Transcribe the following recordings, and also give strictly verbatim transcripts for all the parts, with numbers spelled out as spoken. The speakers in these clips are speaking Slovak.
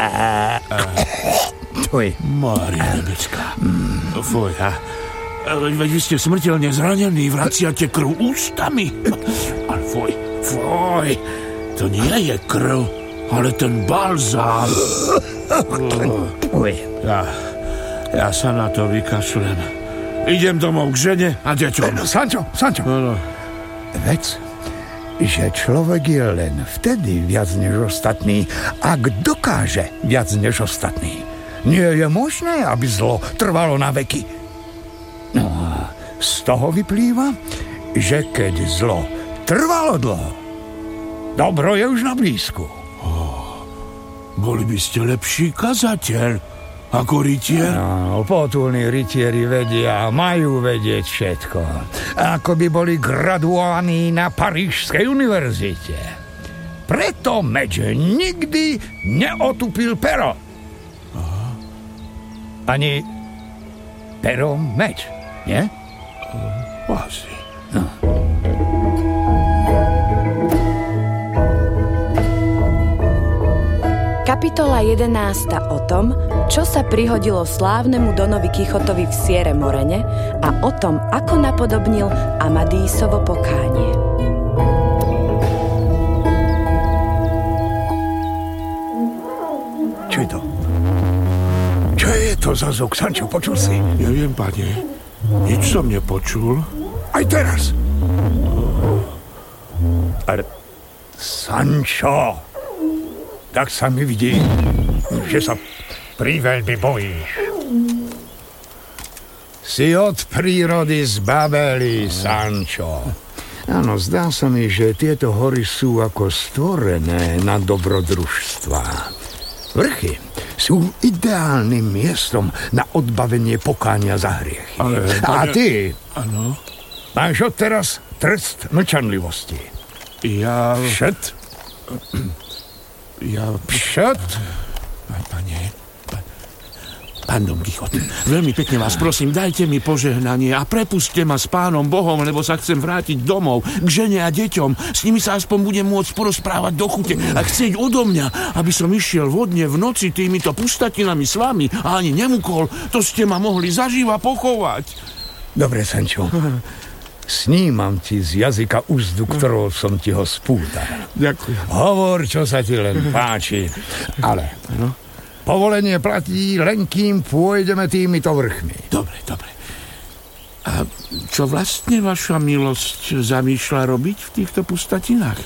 Tvoj. Mária nebeská. Fuj, a... Veď vy ste smrteľne zranení, vraciate krv ústami. Ale fuj, fuj, to nie je krv, ale ten balzám. Fuj. Ja, ja sa na to vykašlem. Idem domov k žene a deťom. Sančo, Sančo. No, no. Vec, že človek je len vtedy viac než ostatný, ak dokáže viac než ostatný. Nie je možné, aby zlo trvalo na veky. No a z toho vyplýva, že keď zlo trvalo dlho, dobro je už na blízku. Oh, boli by ste lepší kazateľ ako rytier? No, potulní rytieri vedia, majú vedieť všetko. Ako by boli graduovaní na Parížskej univerzite. Preto meč nikdy neotupil pero. Aha. Ani pero meč, nie? Uh, asi. No. Kapitola jedenásta o tom, čo sa prihodilo slávnemu Donovi Kichotovi v Sierre Morene a o tom, ako napodobnil Amadísovo pokánie. Čo je to? Čo je to za zvuk, Sančo, počul si? Neviem, pane. Nič som nepočul. Aj teraz. Ale... Sančo, tak sa mi vidí, že sa priveľmi bojíš. Si od prírody zbabelý, Sančo. Áno, zdá sa mi, že tieto hory sú ako stvorené na dobrodružstvá. Vrchy sú ideálnym miestom na odbavenie pokánia za hriechy. Ale, A pane... ty Áno. máš odteraz trest mlčanlivosti. Ja... Všet? Ja... Všet? Pane... Pán Don Kichot, veľmi pekne vás prosím, dajte mi požehnanie a prepusťte ma s pánom Bohom, lebo sa chcem vrátiť domov k žene a deťom. S nimi sa aspoň budem môcť porozprávať do chute a chcieť odo mňa, aby som išiel vodne v noci týmito pustatinami s vami a ani nemukol. To ste ma mohli zaživa pochovať. Dobre, Sančo. Snímam ti z jazyka úzdu, ktorou som ti ho spútal. Ďakujem. Hovor, čo sa ti len páči. Ale povolenie platí len kým pôjdeme týmito vrchmi. Dobre, dobre. A čo vlastne vaša milosť zamýšľa robiť v týchto pustatinách?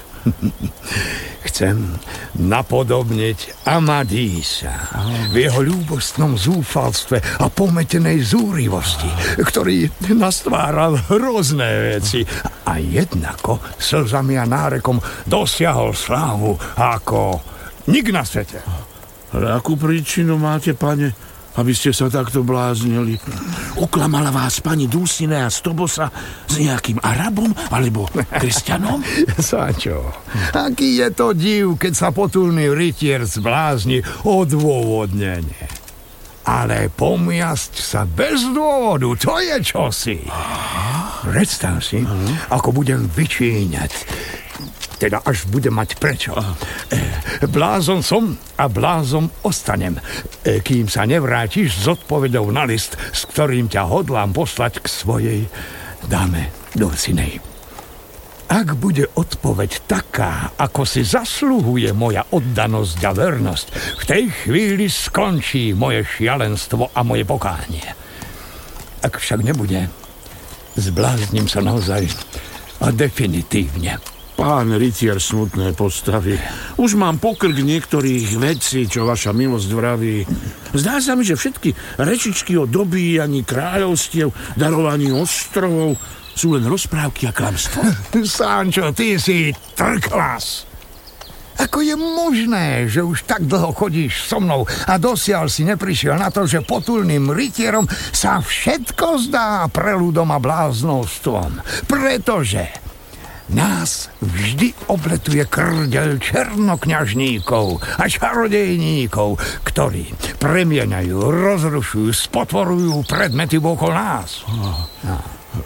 Chcem napodobniť Amadísa v jeho ľúbostnom zúfalstve a pometenej zúrivosti, ktorý nastváral hrozné veci a jednako slzami a nárekom dosiahol slávu ako nik na svete. Ale akú príčinu máte, pane, aby ste sa takto bláznili? Uklamala vás pani Dulcinea z Tobosa s nejakým Arabom alebo kresťanom? Sančo, aký je to div, keď sa potulný rytier zblázni odôvodnenie. Ale pomiasť sa bez dôvodu, to je čosi. Predstav si, ako budem vyčíňať, teda až budem mať prečo. Blázon som a blázon ostanem, kým sa nevrátiš s odpovedou na list, s ktorým ťa hodlám poslať k svojej dáme Dulcinej. Ak bude odpoveď taká, ako si zasluhuje moja oddanosť a vernosť, v tej chvíli skončí moje šialenstvo a moje pokánie. Ak však nebude, zblázním sa naozaj a definitívne. Pán rytier smutné postavy, už mám pokrk niektorých vecí, čo vaša milosť vraví. Zdá sa mi, že všetky rečičky o dobíjaní kráľovstiev, darovaní ostrovov sú len rozprávky a klamstvo. Sančo, ty si trklas. Ako je možné, že už tak dlho chodíš so mnou a dosiaľ si neprišiel na to, že potulným rytierom sa všetko zdá preludom a bláznovstvom? Pretože nás vždy obletuje krdeľ černokňažníkov a čarodejníkov, ktorí premieňajú, rozrušujú, spotvorujú predmety okolo nás. No.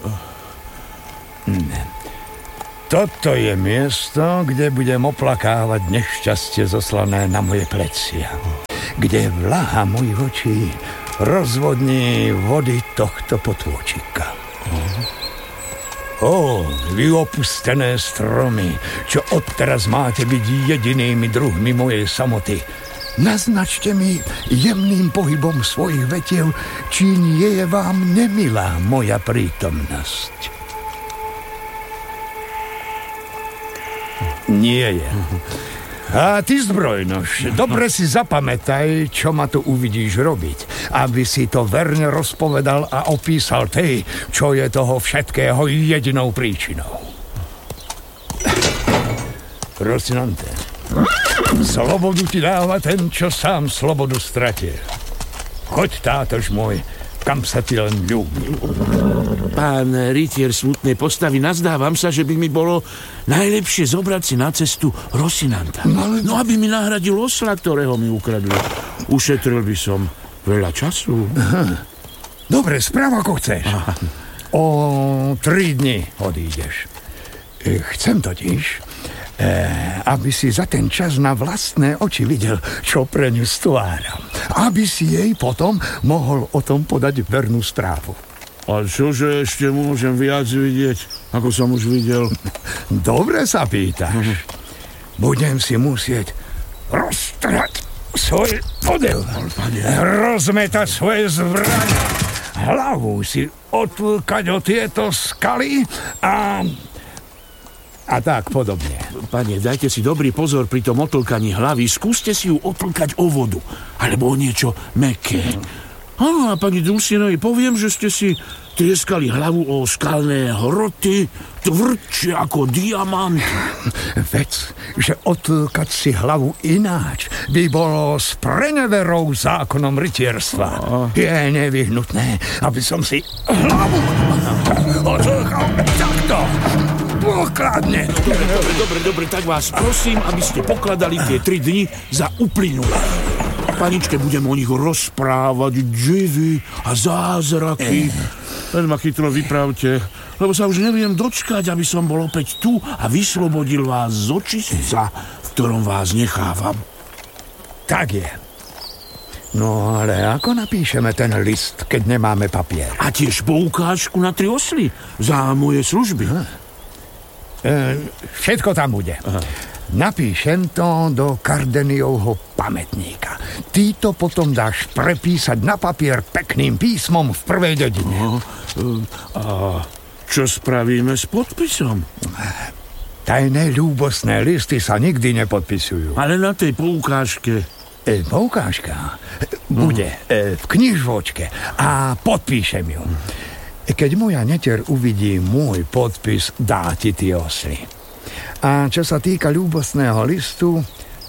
Toto je miesto, kde budem oplakávať nešťastie zoslané na moje plecia. kde vlaha mojich očí rozvodní vody tohto potôčika. Ó, vy opustené stromy, čo odteraz máte byť jedinými druhmi mojej samoty, naznačte mi jemným pohybom svojich vetiev, či nie je vám nemilá moja prítomnosť. Nie je. A ty, zbrojnož, dobre si zapamätaj, čo ma tu uvidíš robiť, aby si to verne rozpovedal a opísal tej, čo je toho všetkého jedinou príčinou. Rocinante, slobodu ti dáva ten, čo sám slobodu stratil. Choď, tátož môj, kam sa ti len ľúbi. Pán rytier smutnej postavy, nazdávam sa, že by mi bolo najlepšie zobrať si na cestu Rocinanta. No, ale... no aby mi nahradil osla, ktorého mi ukradli. Ušetril by som veľa času. Aha. Dobre, správ ako chceš. Aha. O tri dni odídeš. Chcem totiž, eh, aby si za ten čas na vlastné oči videl, čo pre ňu stváram. Aby si jej potom mohol o tom podať vernú správu. A čože ešte môžem viac vidieť, ako som už videl? Dobre sa pýtaš. Budem si musieť roztrhať svoj odev, rozmetať svoje zbrane, hlavu si odvlkať o tieto skaly a... a tak podobne. Pane, dajte si dobrý pozor pri tom otlkaní hlavy. Skúste si ju otlkať o vodu, alebo o niečo mäkké. Áno, a pani Dulcinei poviem, že ste si trieskali hlavu o skalné hroty, tvrdšie ako diamant. Vec, že otlkať si hlavu ináč by bolo s preneverou zákonom rytierstva. Je nevyhnutné, aby som si hlavu otlkal takto. Pokladne. Dobre, dobre, dobre, dobre, tak vás prosím, aby ste pokladali tie tri dni za uplynulé. Paničke budem o nich rozprávať divy a zázraky. Len ma chytro vypravte, lebo sa už neviem dočkať, aby som bol opäť tu a vyslobodil vás z očistca, v ktorom vás nechávam. Tak je. No ale ako napíšeme ten list, keď nemáme papier? A tiež poukážku na tri osly za moje služby. E, všetko tam bude. Aha. Napíšem to do Kardeniovho pamätníka. Ty to potom dáš prepísať na papier pekným písmom v prvej dedine. A čo spravíme s podpisom? Tajné ľúbostné listy sa nikdy nepodpisujú. Ale na tej poukážke... E, poukážka bude e, v knižvočke a podpíšem ju. Keď moja neter uvidí môj podpis, dá ti tie osly. A čo sa týka ľúbostného listu,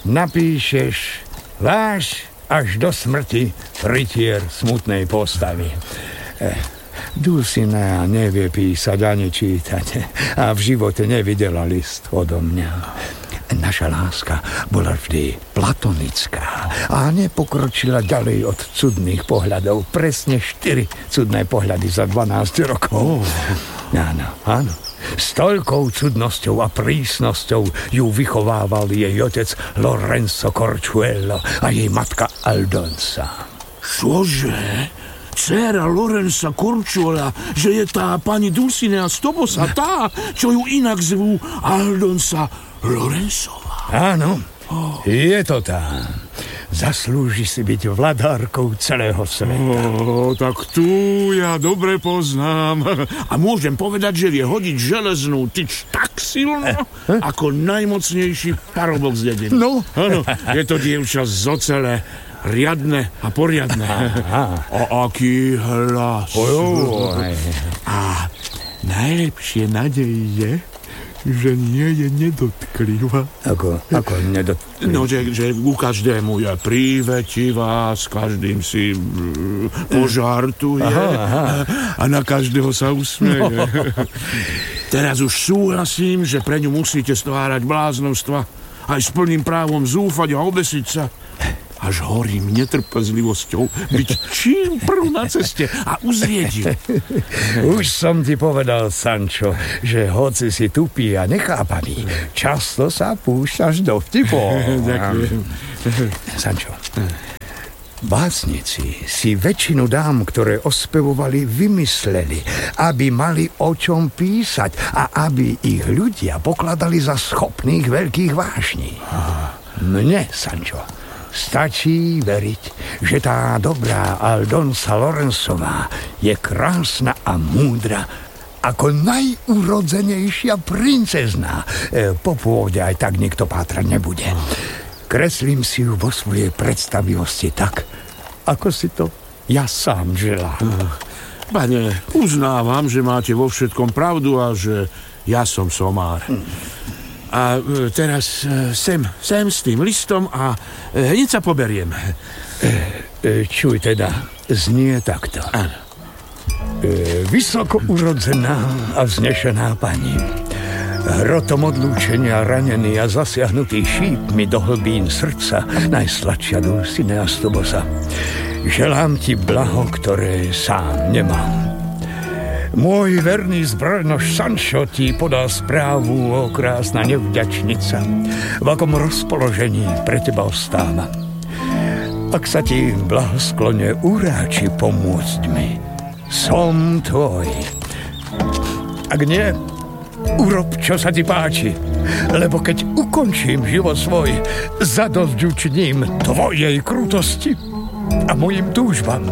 napíšeš váš až do smrti rytier smutnej postavy. Eh, Dulcinea nevie písať ani čítať a v živote nevidela list odo mňa. Naša láska bola vždy platonická a nepokročila ďalej od cudných pohľadov. Presne štyri cudné pohľady za dvanásť rokov. Áno, áno. S toľkou cudnosťou a prísnosťou ju vychovával jej otec Lorenzo Corchuelo a jej matka Aldonsa. Čože? Dcéra Lorenza Corchuela, že je tá pani Dulcinea z Tobosa, tá, čo ju inak zvú Aldonsa Lorenzová. Áno, je to tá. Zaslúži si byť vladárkou celého sveta. Oh, tak tu ja dobre poznám. A môžem povedať, že vie hodiť železnú tyč tak silno, eh, eh? ako najmocnejší parobok z dediny. No. Áno, je to dievča z ocele, riadne a poriadne. Aha. A aký hlas. Ojoj. A najlepšie nádej je, že nie je nedotklivá. Ako, ako nedotklivá? No, že, že ku každému je prívetivá, s každým si požartuje aha, aha. a na každého sa usmeje. No. Teraz už súhlasím, že pre ňu musíte stvárať bláznostva, aj s plným právom zúfať a obesiť sa. Až horím netrpezlivosťou byť čím prv na ceste a uzrieť ju. Už som ti povedal, Sancho, že hoci si tupý a nechápaný, často sa púšťaš do vtipov. Ďakujem. Sancho, Básnici si väčšinu dám, ktoré ospevovali, vymysleli, aby mali o čom písať a aby ich ľudia pokladali za schopných veľkých vášní. Mne, Sancho, stačí veriť, že tá dobrá Aldonsa Lorenzová je krásna a múdra ako najúrodzenejšia princezná. E, po pôvode aj tak nikto pátrať nebude. Kreslím si ju vo svojej predstavivosti tak, ako si to ja sám želám. Pane, uznávam, že máte vo všetkom pravdu a že ja som somár. A teraz sem, sem s tým listom a hneď sa poberiem. Čuj teda, znie takto. Áno. Vysoko urodzená a vznešená pani, hrotom odlúčenia ranený a zasiahnutý šípmi do hlbín srdca, najsladšia Dulcinea z Tobosa. Želám ti blaho, ktoré sám nemám. Môj verný zbrojnož Sancho ti podal správu, o krásna nevďačnica, v akom rozpoložení pre teba ostáva. Ak sa ti blahosklone uráči pomôcť mi, som tvoj. Ak nie, urob, čo sa ti páči, lebo keď ukončím život svoj, zadosť učiním tvojej krutosti a mojim túžbám.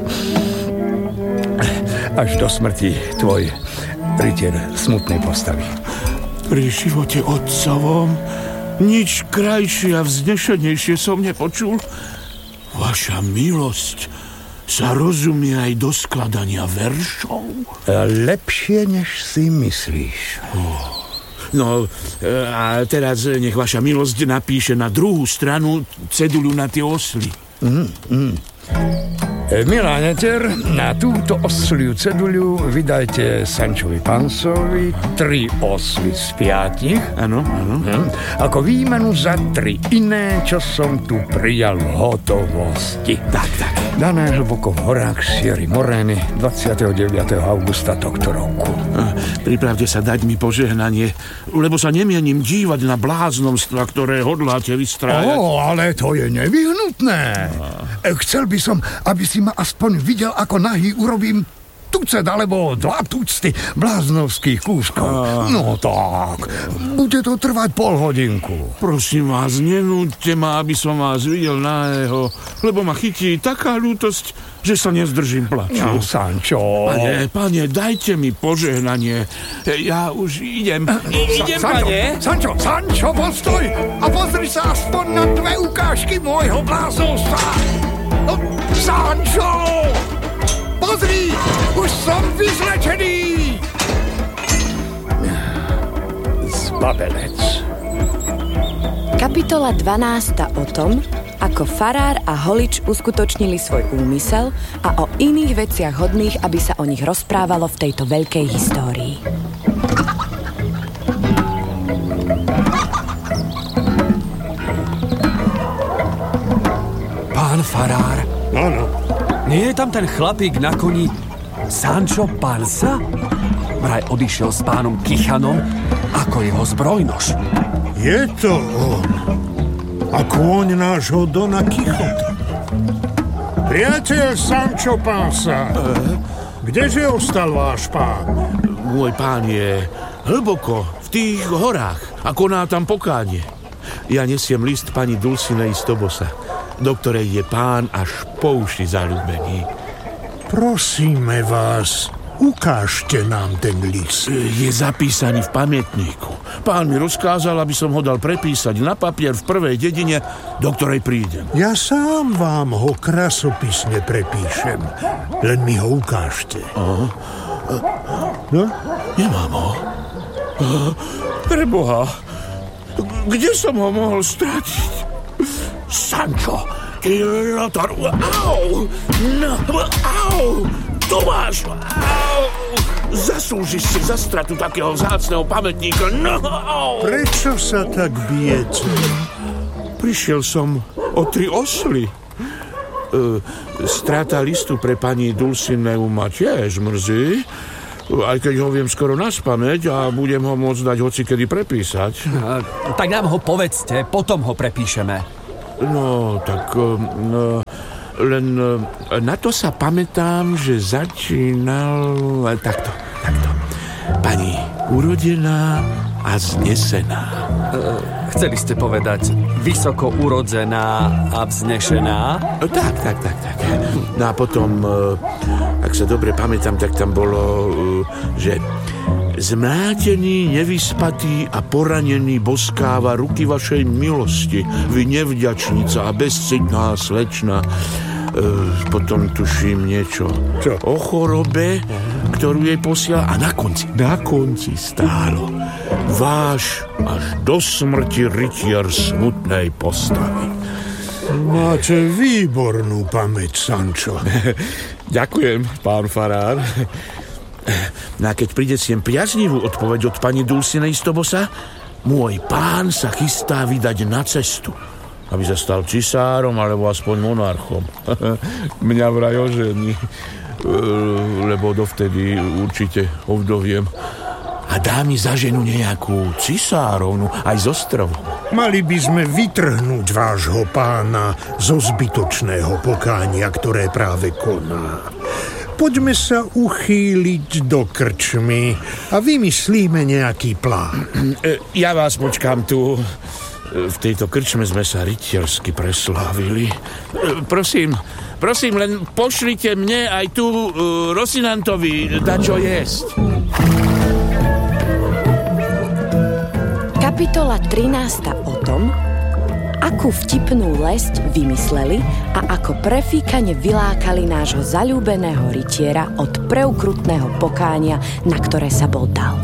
Až do smrti tvoj rytier smutnej postavy. Pri živote otcovom nič krajšie a vznešenejšie som nepočul. Vaša milosť sa rozumie aj do skladania veršov? Lepšie, než si myslíš. Oh. No, a teraz nech vaša milosť napíše na druhú stranu cedulu na tie osly. Mm, mm. Milá Neter, na túto osliu ceduľu vydajte Sančovi Pansovi tri osly z piatich. Áno, áno. Hm, ako výmenu za tri iné, čo som tu prijal v hotovosti. Tak, tak. Dané hlboko v horách Sierry Moreny dvadsiateho deviateho augusta tohto roku. Pripravte sa dať mi požehnanie, lebo sa nemienim dívať na bláznomstva, ktoré hodláte vystrájať. Ó, ale to je nevyhnutné. Chcel by som, aby si ma aspoň videl, ako nahý urobím tucet alebo dva tucty bláznovských kúskov. A... No tak, bude to trvať pol hodinku. Prosím vás, nenúďte ma, aby som vás videl nahého, lebo ma chytí taká ľútosť, že sa nezdržím plaču. No, Sancho. Pane, pane, dajte mi požehnanie. Ja už idem. I, idem, Sa- Sancho, pane. Sancho, Sancho, postoj a pozri sa aspoň na dve ukážky môjho bláznovstva. No, Sancho! Pozri, už som vyzlečený! Zbabelec. Kapitola dvanásta o tom, ako farár a holič uskutočnili svoj úmysel a o iných veciach hodných, aby sa o nich rozprávalo v tejto veľkej histórii. Pán farár, Áno. nie je tam ten chlapík na koni Sancho Panza? Vraj odišiel s pánom Kichanom ako jeho zbrojnož. Je to on. A kôň nášho Dona Kichota. Priateľ Sancho Panza, kdeže ostal váš pán? Môj pán je hlboko v tých horách a koná tam pokánie. Ja nesiem list pani Dulcinei z Tobosa, do ktorej je pán až po uši zaľúbený. Prosíme vás, ukážte nám ten list. Je zapísaný v pamätníku. Pán mi rozkázal, aby som ho dal prepísať na papier v prvej dedine, do ktorej prídem. Ja sám vám ho krasopisne prepíšem. Len mi ho ukážte. Aha. No? Nemám ho. Preboha, kde som ho mohol stratiť? Sancho, ty lotor, au, no, au, tu máš, au, zaslúžiš si za stratu takého vzácneho pamätníka, no, au. Prečo sa tak bijete? Prišiel som o tri osly. E, strata listu pre pani Dulcineu ma tiež mrzí, aj keď ho viem skoro naspamäť a budem ho môcť dať hocikedy prepísať. A, tak nám ho povedzte, potom ho prepíšeme. No, tak... No, len na to sa pamätám, že začínal takto, takto. Pani urodená a znesená. Chceli ste povedať vysoko urodzená a vznešená? Tak, tak, tak, tak. No a potom, ak sa dobre pamätám, tak tam bolo, že zmlátený, nevyspatý a poranený boskáva ruky vašej milosti, vy nevďačnica a bezcitná slečna. E, potom tuším niečo Čo? o chorobe, ktorú jej posiela, a na konci, na konci stálo váš až do smrti rytier smutnej postavy. Máte výbornú pamäť, Sancho. Ďakujem, pán farár. No a keď príde sem priaznivú odpoveď od pani Dulcinei z Tobosa, môj pán sa chystá vydať na cestu, aby sa stal cisárom alebo aspoň monarchom. Mňa vraj ožení, lebo dovtedy určite ovdoviem. A dá mi za ženu nejakú cisárovnu aj z ostrovom. Mali by sme vytrhnúť vášho pána zo zbytočného pokánia, ktoré práve koná. Poďme sa uchýliť do krčmy a vymyslíme nejaký plán. Ja vás počkám tu. V tejto krčme sme sa rytiersky preslávili. Prosím, prosím, len pošlite mne aj tu uh, Rosinantovi dačo jesť. Kapitola trinásta o tom, akú vtipnú lesť vymysleli a ako prefíkane vylákali nášho zaľúbeného rytiera od preukrutného pokánia, na ktoré sa bol dal.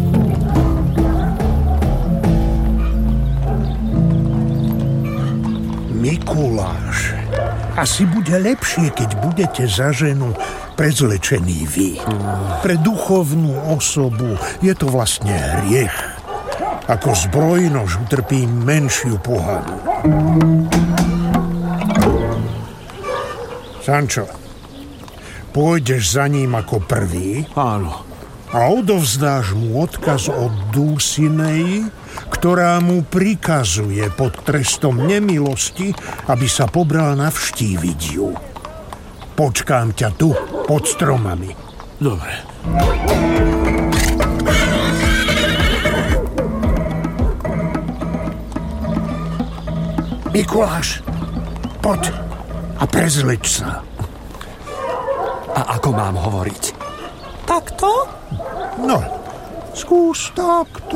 Mikuláš, asi bude lepšie, keď budete za ženu prezlečený vy. Pre duchovnú osobu je to vlastne hriech. Ako zbrojnož utrpí menšiu pohanu. Sancho, pôjdeš za ním ako prvý? Áno. A odovzdáš mu odkaz od Dulcinei, ktorá mu prikazuje pod trestom nemilosti, aby sa pobral navštíviť ju. Počkám ťa tu, pod stromami. Dobre. Mikuláš, poď a prezleč sa. A ako mám hovoriť? Takto? No, skús takto.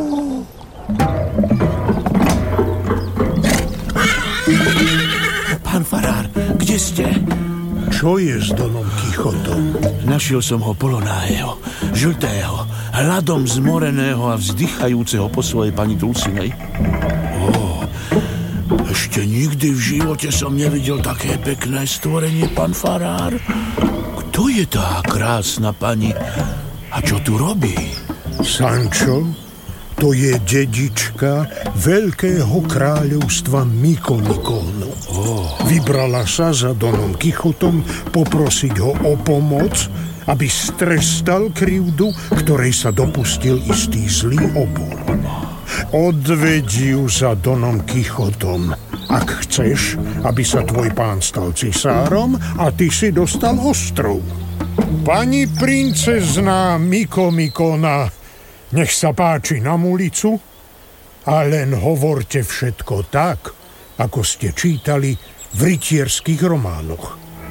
Pán farár, kde ste? Čo je s Donom Kichotom? Našiel som ho polonájeho, žltého, hladom zmoreného a vzdychajúceho po svojej pani Dulcinei. Ó, ešte nikdy v živote som nevidel také pekné stvorenie, pán farár. Kto je tá krásna pani a čo tu robí? Sancho, to je dedička veľkého kráľovstva Mikomikónu. Oh. Vybrala sa za Donom Kichotom poprosiť ho o pomoc, aby strestal krivdu, ktorej sa dopustil istý zlý obor. Odvedí ju za Donom Kichotom, ak chceš, aby sa tvoj pán stal cisárom a ty si dostal ostrov. Pani princezná Mikomikona, nech sa páči na ulicu a len hovorte všetko tak, ako ste čítali v rytierských románoch.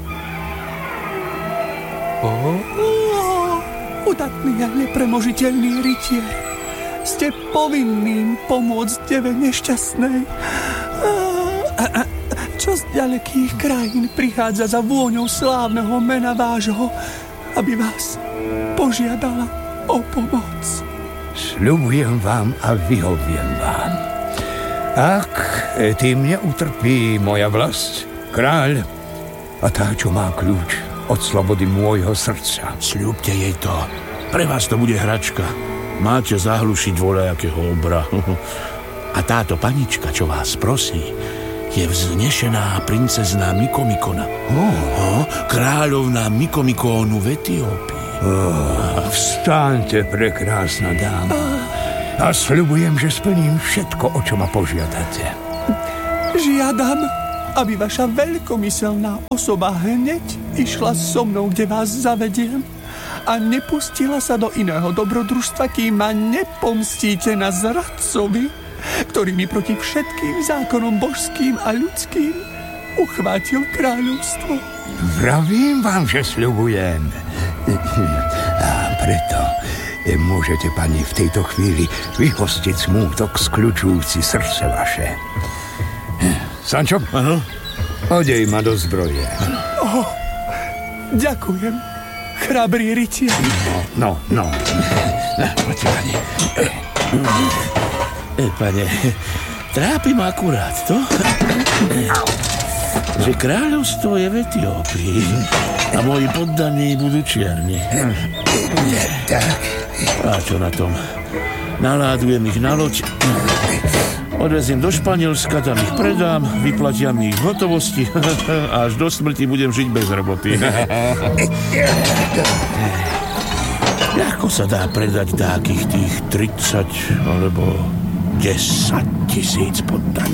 Oh, oh, udatný a nepremožiteľný rytier. Ste povinným pomôcť deve nešťastnej. A, a, čo z ďalekých krajín prichádza za vôňou slávneho mena vášho, aby vás požiadala o pomoc. Sľubujem vám a vyhoviem vám. Ak tým neutrpí moja vlast, kráľ a tá, čo má kľúč od slobody môjho srdca. Sľubte jej to. Pre vás to bude hračka. Máte zahlušiť voľajakého obra. A táto panička, čo vás prosí, je vznešená princezná Mikomikona. Oh. Oh, kráľovná Mikomikónu v Etiópii. Oh, vstaňte, prekrásna dáma. A sľubujem, že splním všetko, o čo ma požiadate. Žiadam aby vaša veľkomyselná osoba hneď išla so mnou, kde vás zavediem a nepustila sa do iného dobrodružstva, kým ma nepomstíte na zradcovi, ktorý mi proti všetkým zákonom božským a ľudským uchvátil kráľovstvo. Vravím vám, že sľubujem. A preto môžete, pani, v tejto chvíli vyhostiť smútok, skľučujúci srdce vaše. Sančo? Áno? Odej ma do zbroje. Oh, ďakujem, chrabrý rytier. No, no, no. Poďte, pani. E, pane, trápi ma akurát to, že kráľovstvo je v Etiópii a moji poddaní budú čierni. Tak. A čo na tom? Naládujem ich na loď, odveziem do Španielska, tam ich predám, vyplatia mi ich v hotovosti a až do smrti budem žiť bez roboty. Ako sa dá predať takých tých tridsať alebo desať tisíc poddaní?